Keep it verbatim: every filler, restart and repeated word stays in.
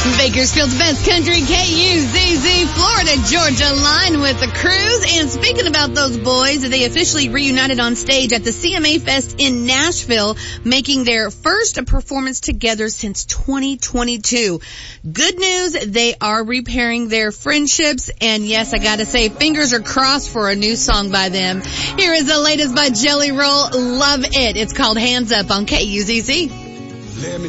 Bakersfield's best country, K U Z Z, Florida Georgia line with the Cruise. And speaking about those boys, they officially reunited on stage at the C M A Fest in Nashville, making their first performance together since twenty twenty-two. Good news, they are repairing their friendships. And yes, I gotta say, fingers are crossed for a new song by them. Here is the latest by Jelly Roll. Love it. It's called Hands Up on K U Z Z.